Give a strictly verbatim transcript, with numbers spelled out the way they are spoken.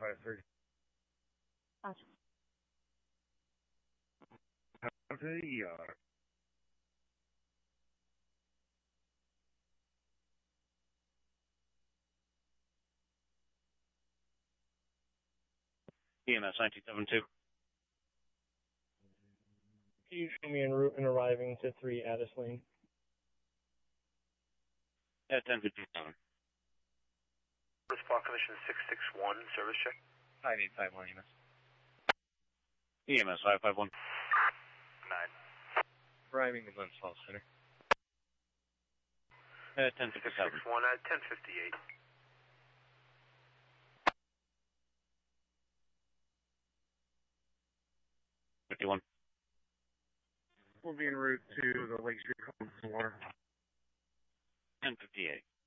five three. Awesome. Have a, uh, E M S nineteen seventy-two. Can you show me en route and arriving to three Addis Lane? At ten fifty-seven. Spot commission six six one, service check. five eight five one E M S. E M S five five one. Nine. Arriving at Lens Falls Center. At ten six fifty-seven. six one at ten fifty-eight. fifty-one. We'll be en route to the Lake Street Home Floor. ten fifty-eight.